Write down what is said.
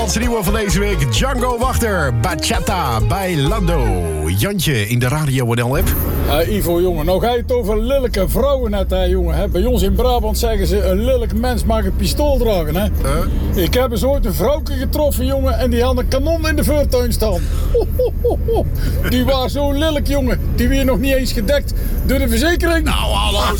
Nederlandse nieuwe van deze week. Django Wachter, Bachata bij Lando. Jantje in de Radio NL-app. Ivo, jongen, nou ga je het over lelijke vrouwen net, hè, jongen. Hè? Bij ons in Brabant zeggen ze, een lelijk mens mag een pistool dragen, hè. Ik heb eens ooit een vrouwke getroffen, jongen, en die had een kanon in de voortuin staan. Die was zo lelijk, jongen. Die weer nog niet eens gedekt door de verzekering. Nou, hallo.